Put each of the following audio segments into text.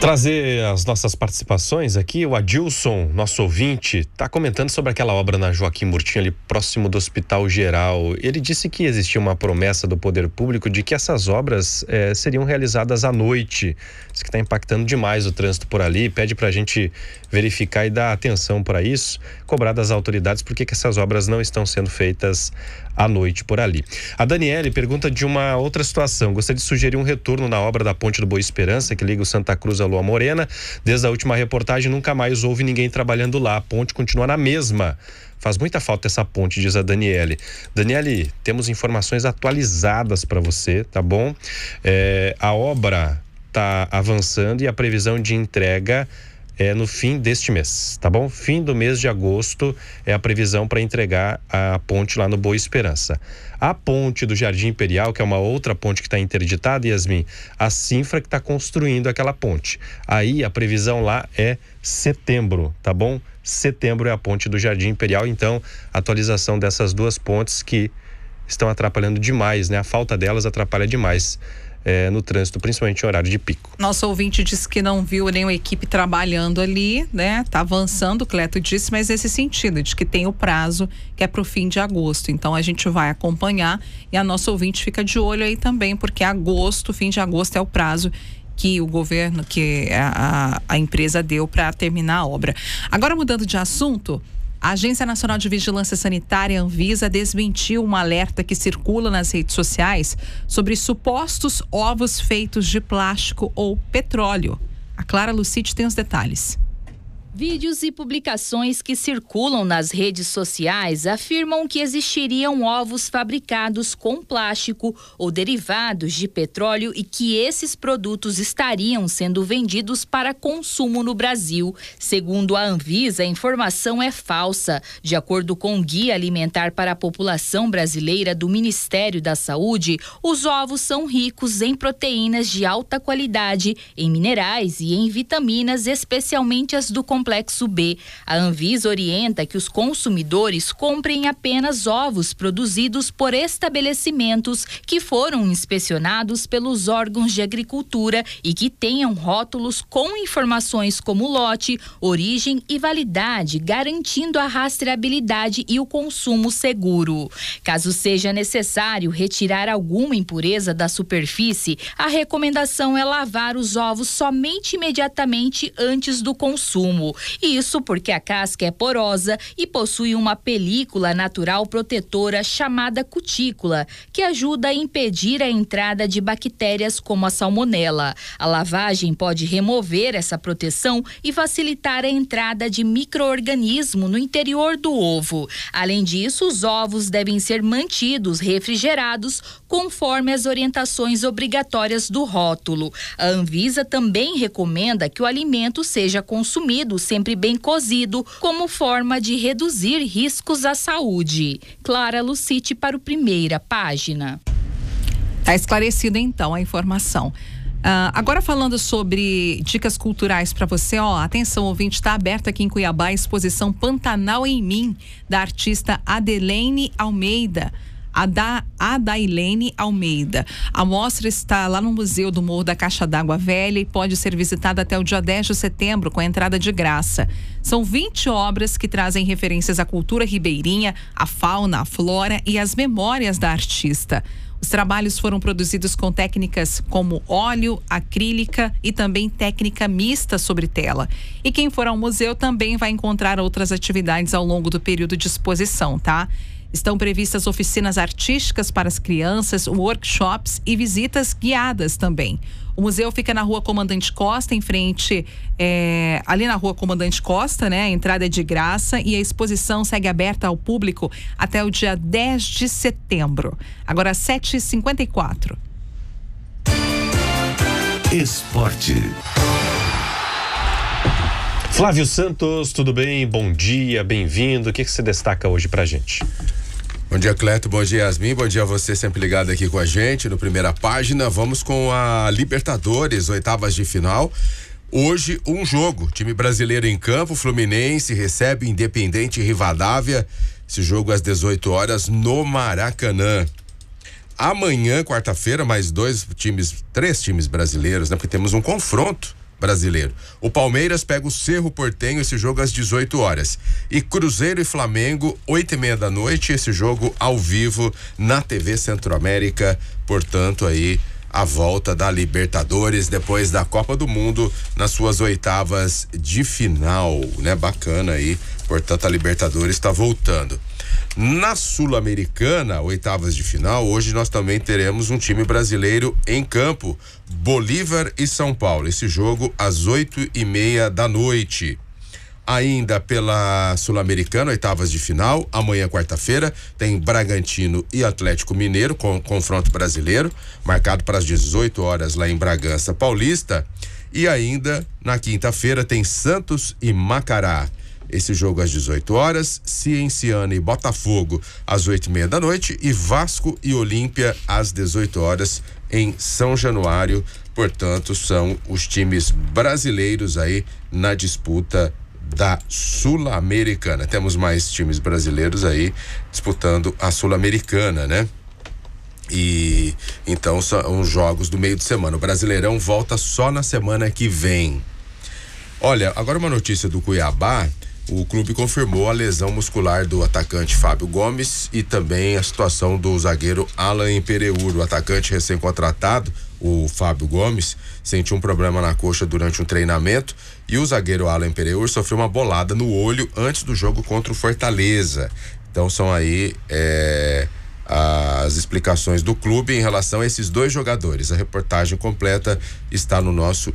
Trazer as nossas participações aqui. O Adilson, nosso ouvinte, está comentando sobre aquela obra na Joaquim Murtinho, ali próximo do Hospital Geral. Ele disse que existia uma promessa do poder público de que essas obras seriam realizadas à noite. Diz que está impactando demais o trânsito por ali. Pede para a gente verificar e dar atenção para isso, cobrar das autoridades por que essas obras não estão sendo feitas à noite por ali. A Daniele pergunta de uma outra situação. Gostaria de sugerir um retorno na obra da Ponte do Boa Esperança, que liga o Santa Cruz à Lua Morena. Desde a última reportagem, nunca mais houve ninguém trabalhando lá. A ponte continua na mesma. Faz muita falta essa ponte, diz a Daniele. Daniele, temos informações atualizadas para você, tá bom? A obra está avançando e a previsão de entrega é no fim deste mês, tá bom? Fim do mês de agosto é a previsão para entregar a ponte lá no Boa Esperança. A ponte do Jardim Imperial, que é uma outra ponte que está interditada, Yasmin, a Cinfra que está construindo aquela ponte. Aí a previsão lá é setembro, tá bom? Setembro é a ponte do Jardim Imperial, então atualização dessas duas pontes que estão atrapalhando demais, né? A falta delas atrapalha demais no trânsito, principalmente em horário de pico. Nosso ouvinte disse que não viu nenhuma equipe trabalhando ali, né? Tá avançando, o Cleto disse, mas nesse sentido, de que tem o prazo que é pro fim de agosto. Então a gente vai acompanhar e a nossa ouvinte fica de olho aí também, porque fim de agosto é o prazo que o governo, que a empresa deu para terminar a obra. Agora, mudando de assunto, a Agência Nacional de Vigilância Sanitária, Anvisa, desmentiu um alerta que circula nas redes sociais sobre supostos ovos feitos de plástico ou petróleo. A Clara Lucite tem os detalhes. Vídeos e publicações que circulam nas redes sociais afirmam que existiriam ovos fabricados com plástico ou derivados de petróleo e que esses produtos estariam sendo vendidos para consumo no Brasil. Segundo a Anvisa, a informação é falsa. De acordo com o Guia Alimentar para a População Brasileira do Ministério da Saúde, os ovos são ricos em proteínas de alta qualidade, em minerais e em vitaminas, especialmente as do complexo B. A Anvisa orienta que os consumidores comprem apenas ovos produzidos por estabelecimentos que foram inspecionados pelos órgãos de agricultura e que tenham rótulos com informações como lote, origem e validade, garantindo a rastreabilidade e o consumo seguro. Caso seja necessário retirar alguma impureza da superfície, a recomendação é lavar os ovos somente imediatamente antes do consumo. Isso porque a casca é porosa e possui uma película natural protetora chamada cutícula, que ajuda a impedir a entrada de bactérias como a salmonela. A lavagem pode remover essa proteção e facilitar a entrada de micro-organismo no interior do ovo. Além disso, os ovos devem ser mantidos refrigerados conforme as orientações obrigatórias do rótulo. A Anvisa também recomenda que o alimento seja consumido sempre bem cozido, como forma de reduzir riscos à saúde. Clara Lucite para o Primeira Página. Tá esclarecida então a informação. Agora falando sobre dicas culturais para você, atenção, ouvinte, está aberta aqui em Cuiabá a exposição Pantanal em Mim, da artista Adelaine Almeida. Adailene Almeida. A mostra está lá no Museu do Morro da Caixa d'Água Velha e pode ser visitada até o dia 10 de setembro com a entrada de graça. São 20 obras que trazem referências à cultura ribeirinha, à fauna, à flora e às memórias da artista. Os trabalhos foram produzidos com técnicas como óleo, acrílica e também técnica mista sobre tela. E quem for ao museu também vai encontrar outras atividades ao longo do período de exposição, tá? Estão previstas oficinas artísticas para as crianças, workshops e visitas guiadas também. O museu fica na Rua Comandante Costa, em frente, ali na Rua Comandante Costa, né? A entrada é de graça e a exposição segue aberta ao público até o dia 10 de setembro. Agora 7h54. Esporte. Flávio Santos, tudo bem? Bom dia, bem-vindo. O que você destaca hoje pra gente? Bom dia, Cleto. Bom dia, Yasmin. Bom dia a você, sempre ligado aqui com a gente no Primeira Página. Vamos com a Libertadores, oitavas de final. Hoje, um jogo. Time brasileiro em campo, Fluminense recebe Independente Rivadavia. Esse jogo às 18 horas no Maracanã. Amanhã, quarta-feira, mais três times brasileiros, né? Porque temos um confronto Brasileiro. O Palmeiras pega o Cerro Porteño, esse jogo às 18 horas. E Cruzeiro e Flamengo, 8h30 da noite, esse jogo ao vivo na TV Centro-América. Portanto, aí a volta da Libertadores depois da Copa do Mundo nas suas oitavas de final, né? Bacana aí. Portanto, a Libertadores está voltando. Na Sul-Americana, oitavas de final, hoje nós também teremos um time brasileiro em campo, Bolívar e São Paulo. Esse jogo às 8h30 da noite. Ainda pela Sul-Americana, oitavas de final, amanhã, quarta-feira, tem Bragantino e Atlético Mineiro com confronto brasileiro, marcado para as 18 horas lá em Bragança Paulista. E ainda na quinta-feira tem Santos e Macará. Esse jogo às 18 horas, Cienciano e Botafogo às 8h30 da noite e Vasco e Olímpia às 18 horas em São Januário. Portanto, são os times brasileiros aí na disputa da Sul-Americana. Temos mais times brasileiros aí disputando a Sul-Americana, né? E então são os jogos do meio de semana. O Brasileirão volta só na semana que vem. Olha, agora uma notícia do Cuiabá. O clube confirmou a lesão muscular do atacante Fábio Gomes e também a situação do zagueiro Alan Pereur. O atacante recém-contratado, o Fábio Gomes, sentiu um problema na coxa durante um treinamento e o zagueiro Alan Pereur sofreu uma bolada no olho antes do jogo contra o Fortaleza. Então são aí as explicações do clube em relação a esses dois jogadores. A reportagem completa está no nosso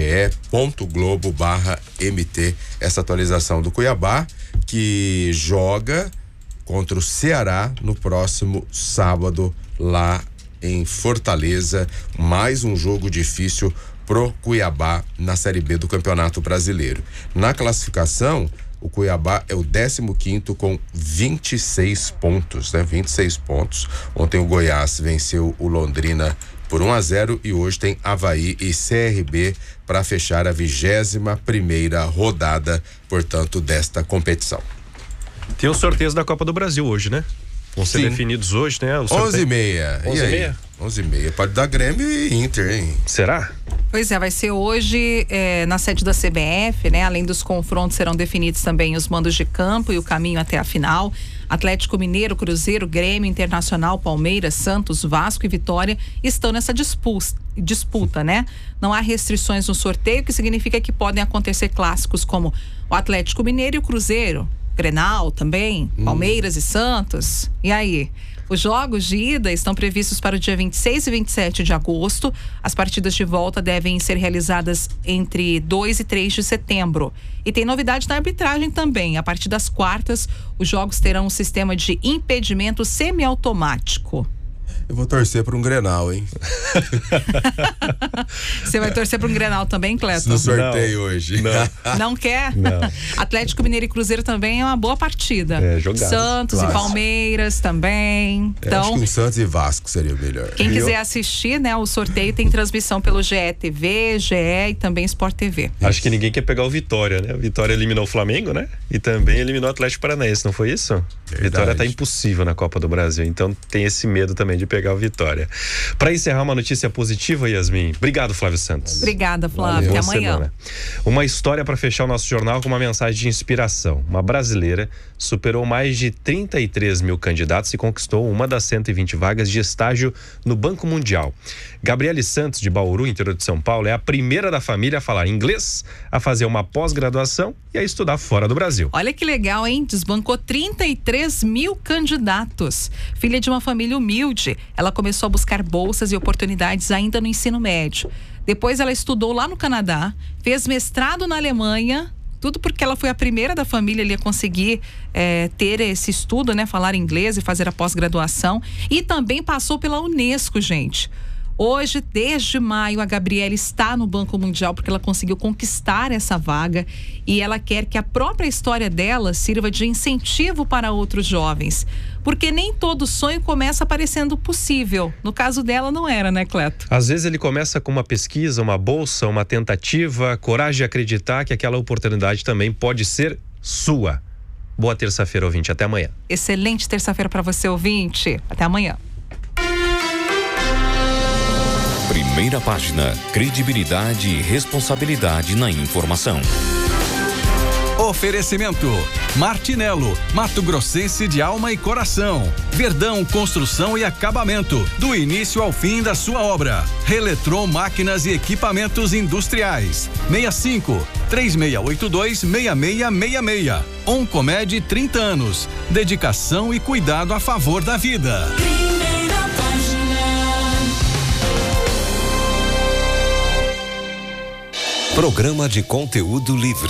ge.globo/mt. Essa atualização do Cuiabá, que joga contra o Ceará no próximo sábado lá em Fortaleza. Mais um jogo difícil pro Cuiabá na Série B do Campeonato Brasileiro. Na classificação, o Cuiabá é o 15º com 26 pontos, né? 26 pontos. Ontem o Goiás venceu o Londrina por 1-0 e hoje tem Avaí e CRB para fechar a 21ª rodada, portanto, desta competição. Tem os sorteios da Copa do Brasil hoje, né? Vão ser definidos hoje, né? 11h30. E aí? 11h30. Pode dar Grêmio e Inter, hein? Será? Pois é, vai ser hoje na sede da CBF, né? Além dos confrontos, serão definidos também os mandos de campo e o caminho até a final. Atlético Mineiro, Cruzeiro, Grêmio, Internacional, Palmeiras, Santos, Vasco e Vitória estão nessa disputa, né? Não há restrições no sorteio, que significa que podem acontecer clássicos como o Atlético Mineiro e o Cruzeiro, Grenal também, Palmeiras e Santos. E aí? Os jogos de ida estão previstos para o dia 26 e 27 de agosto. As partidas de volta devem ser realizadas entre 2 e 3 de setembro. E tem novidade na arbitragem também. A partir das quartas, os jogos terão um sistema de impedimento semiautomático. Eu vou torcer para um Grenal, hein? Você vai torcer para um Grenal também, Cleton? No sorteio hoje. Não quer? Não. Atlético Mineiro e Cruzeiro também é uma boa partida. Jogado. Santos e Palmeiras também. Então, acho que um Santos e Vasco seria o melhor. Quem quiser assistir, né, o sorteio tem transmissão pelo GE TV, GE e também Sport TV. Acho que ninguém quer pegar o Vitória, né? O Vitória eliminou o Flamengo, né? E também eliminou o Atlético Paranaense, não foi isso? Verdade. Vitória tá impossível na Copa do Brasil, então tem esse medo também de pegar o Vitória. Para encerrar, uma notícia positiva, Yasmin. Obrigado, Flávio Santos. Obrigada, Flávio. Até amanhã. Semana. Uma história para fechar o nosso jornal com uma mensagem de inspiração. Uma brasileira superou mais de 33 mil candidatos e conquistou uma das 120 vagas de estágio no Banco Mundial. Gabriele Santos, de Bauru, interior de São Paulo, é a primeira da família a falar inglês, a fazer uma pós-graduação e a estudar fora do Brasil. Olha que legal, hein? Desbancou 33 mil candidatos. Filha de uma família humilde, ela começou a buscar bolsas e oportunidades ainda no ensino médio. Depois ela estudou lá no Canadá, fez mestrado na Alemanha, tudo porque ela foi a primeira da família ali a conseguir ter esse estudo, né? Falar inglês e fazer a pós-graduação. E também passou pela Unesco, gente. Hoje, desde maio, a Gabriele está no Banco Mundial porque ela conseguiu conquistar essa vaga e ela quer que a própria história dela sirva de incentivo para outros jovens. Porque nem todo sonho começa parecendo possível. No caso dela, não era, né, Cleto? Às vezes ele começa com uma pesquisa, uma bolsa, uma tentativa, coragem de acreditar que aquela oportunidade também pode ser sua. Boa terça-feira, ouvinte. Até amanhã. Excelente terça-feira para você, ouvinte. Até amanhã. Primeira Página. Credibilidade e responsabilidade na informação. Oferecimento: Martinello, Mato Grossense de alma e coração. Verdão Construção e Acabamento, do início ao fim da sua obra. Reletron Máquinas e Equipamentos Industriais. 65-3682-6666. Oncomed 30 anos. Dedicação e cuidado a favor da vida. Primeira Página. Programa de conteúdo livre.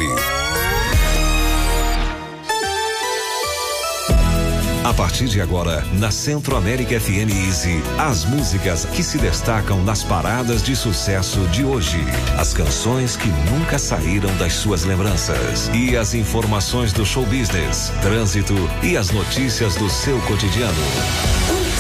A partir de agora, na Centro América FM Easy, as músicas que se destacam nas paradas de sucesso de hoje. As canções que nunca saíram das suas lembranças. E as informações do show business, trânsito e as notícias do seu cotidiano.